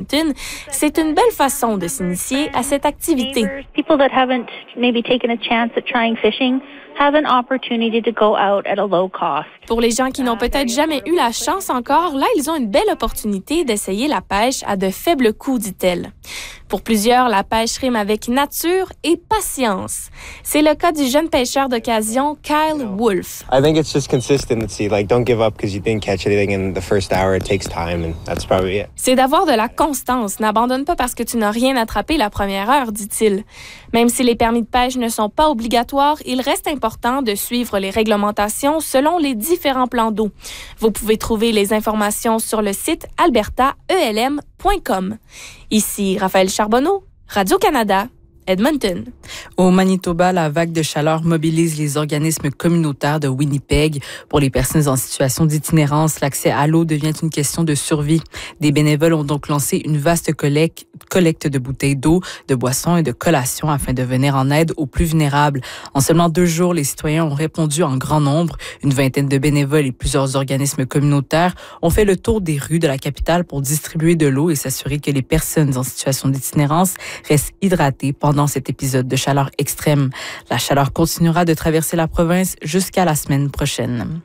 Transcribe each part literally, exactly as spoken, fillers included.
Edmonton, c'est une belle façon de s'initier à cette activité. People that haven't maybe taken a chance at trying fishing have an opportunity to go out at a low cost. Pour les gens qui n'ont peut-être jamais eu la chance encore, là, ils ont une belle opportunité d'essayer la pêche à de faibles coûts, dit-elle. Pour plusieurs, la pêche rime avec nature et patience. C'est le cas du jeune pêcheur d'occasion, Kyle Wolf. I think it's just consistency. Like, don't give up because you didn't catch anything in the first hour. It takes time, and that's probably it. C'est d'avoir de la constance. N'abandonne pas parce que tu n'as rien attrapé la première heure, dit-il. Même si les permis de pêche ne sont pas obligatoires, il reste important de suivre les réglementations selon les différents plans d'eau. Vous pouvez trouver les informations sur le site alberta e l m point com. Ici Raphaël Charbonneau, Radio-Canada, Edmonton. Au Manitoba, la vague de chaleur mobilise les organismes communautaires de Winnipeg. Pour les personnes en situation d'itinérance, l'accès à l'eau devient une question de survie. Des bénévoles ont donc lancé une vaste collecte, collecte de bouteilles d'eau, de boissons et de collations afin de venir en aide aux plus vulnérables. En seulement deux jours, les citoyens ont répondu en grand nombre. Une vingtaine de bénévoles et plusieurs organismes communautaires ont fait le tour des rues de la capitale pour distribuer de l'eau et s'assurer que les personnes en situation d'itinérance restent hydratées pendant cet épisode de chaleur extrême. La chaleur continuera de traverser la province jusqu'à la semaine prochaine.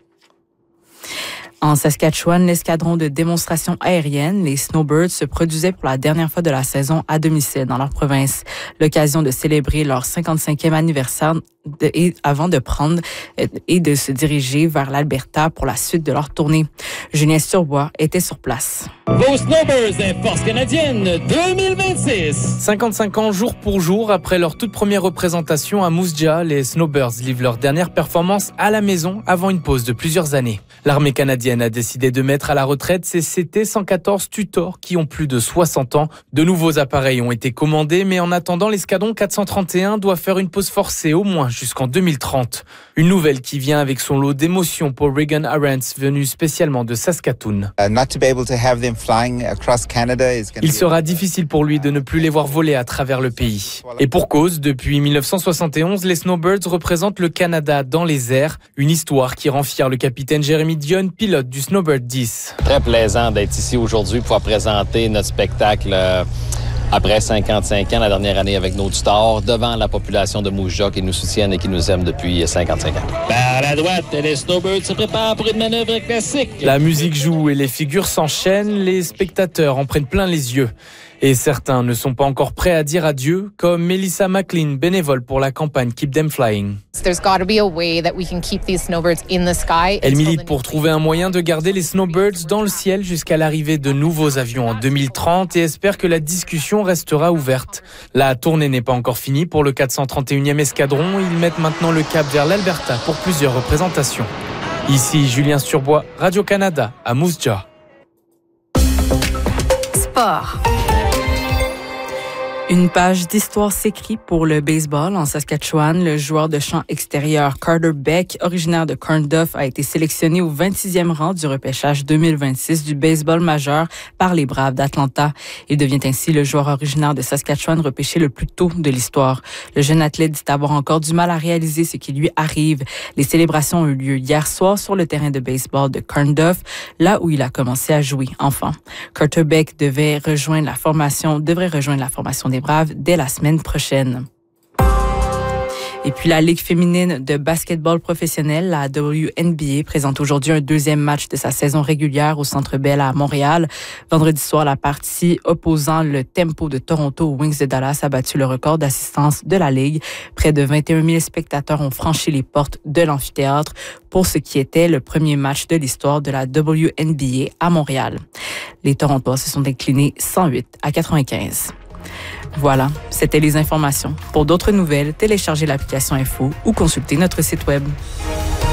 En Saskatchewan, l'escadron de démonstration aérienne, les Snowbirds, se produisait pour la dernière fois de la saison à domicile dans leur province. L'occasion de célébrer leur cinquante-cinquième anniversaire de, et avant de prendre et de se diriger vers l'Alberta pour la suite de leur tournée. Julien Sturbois était sur place. Vos Snowbirds et Force canadienne deux mille vingt-six. cinquante-cinq ans jour pour jour après leur toute première représentation à Moose Jaw, les Snowbirds livrent leur dernière performance à la maison avant une pause de plusieurs années. L'armée canadienne a décidé de mettre à la retraite ses C T cent quatorze Tutor qui ont plus de soixante ans. De nouveaux appareils ont été commandés, mais en attendant, l'escadron quatre cent trente et un doit faire une pause forcée au moins jusqu'en deux mille trente. Une nouvelle qui vient avec son lot d'émotions pour Regan Arentz, venu spécialement de Saskatoon. Uh, not to be able to have them flying across Canada is Il sera difficile pour lui de ne plus les voir voler à travers le pays. Et pour cause, depuis dix-neuf cent soixante et onze, les Snowbirds représentent le Canada dans les airs. Une histoire qui rend fier le capitaine Jérémy Dion, pilote du Snowbird dix. Très plaisant d'être ici aujourd'hui pour pouvoir présenter notre spectacle euh, après cinquante-cinq ans, la dernière année avec nos tutors, devant la population de Moose Jaw qui nous soutiennent et qui nous aiment depuis cinquante-cinq ans. Par la droite, les Snowbirds se préparent pour une manœuvre classique. La musique joue et les figures s'enchaînent, les spectateurs en prennent plein les yeux. Et certains ne sont pas encore prêts à dire adieu, comme Melissa McLean, bénévole pour la campagne Keep Them Flying. Elle milite pour trouver un moyen de garder les Snowbirds dans le ciel jusqu'à l'arrivée de nouveaux avions en deux mille trente et espère que la discussion restera ouverte. La tournée n'est pas encore finie pour le quatre cent trente et unième escadron. Ils mettent maintenant le cap vers l'Alberta pour plusieurs représentations. Ici Julien Sturbois, Radio-Canada, à Moose Jaw. Sport. Une page d'histoire s'écrit pour le baseball en Saskatchewan. Le joueur de champ extérieur Carter Beck, originaire de Carnduff, a été sélectionné au vingt-sixième rang du repêchage deux mille vingt-six du baseball majeur par les Braves d'Atlanta. Il devient ainsi le joueur originaire de Saskatchewan repêché le plus tôt de l'histoire. Le jeune athlète dit avoir encore du mal à réaliser ce qui lui arrive. Les célébrations ont eu lieu hier soir sur le terrain de baseball de Carnduff, là où il a commencé à jouer enfant. Carter Beck devait rejoindre la formation, devrait rejoindre la formation des Braves dès la semaine prochaine. Et puis la Ligue féminine de basketball professionnel, la W N B A, présente aujourd'hui un deuxième match de sa saison régulière au Centre Bell à Montréal. Vendredi soir, la partie opposant le Tempo de Toronto aux Wings de Dallas a battu le record d'assistance de la Ligue. Près de vingt et un mille spectateurs ont franchi les portes de l'amphithéâtre pour ce qui était le premier match de l'histoire de la W N B A à Montréal. Les Torontois se sont inclinés cent huit à quatre-vingt-quinze. Voilà, c'était les informations. Pour d'autres nouvelles, téléchargez l'application Info ou consultez notre site web.